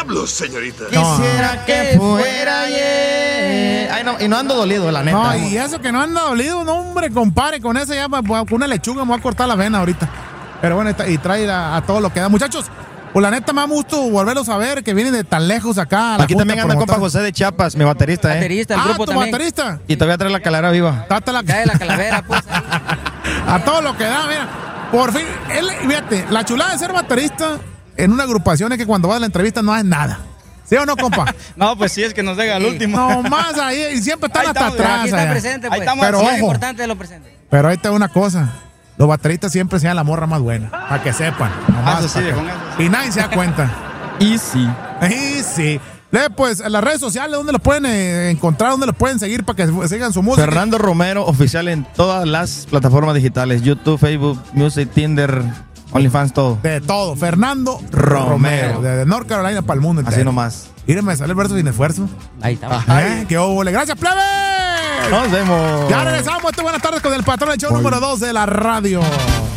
diablos, señorita? Quisiera que fuera ayer. Ay, no, y no ando dolido, la neta. No, y eso que no anda dolido, no, hombre, compare, con ese ya, con una lechuga me voy a cortar la vena ahorita. Pero bueno, y trae a todo lo que da. Muchachos, pues la neta me da gusto volverlos a ver, que vienen de tan lejos acá. Aquí también anda compa José de Chiapas, mi baterista, Baterista, el grupo tu también. baterista. Y todavía trae la calavera viva. Trae la calavera, pues. A todo lo que da, mira. Por fin, fíjate, la chulada de ser baterista en una agrupación es que cuando vas a la entrevista no haces nada. ¿Sí o no, compa? No, pues sí, es que nos llega al último. No más ahí, y siempre están hasta atrás. Aquí está allá. presente, pues. Ahí estamos. Pero Lo ojo, importante es lo presente. pero ahí te una cosa. Los bateristas siempre sean la morra más buena. Para que sepan. Nomás, eso sí, pa' con que- eso sí. Y nadie se da cuenta. Y sí. Y sí. Pues en las redes sociales, ¿dónde los pueden encontrar? ¿Dónde los pueden seguir para que sigan su música? Fernando Romero, oficial en todas las plataformas digitales. YouTube, Facebook, Music, Tinder, OnlyFans, todo. De todo. Fernando Romero. De North Carolina para el mundo entero. Así nomás. Mírenme, sale el verso sin esfuerzo. Ahí está. ¡Qué óvole! ¡Gracias, plebe! Nos vemos. Ya regresamos. Buenas tardes con el patrón del show número 2 de la radio.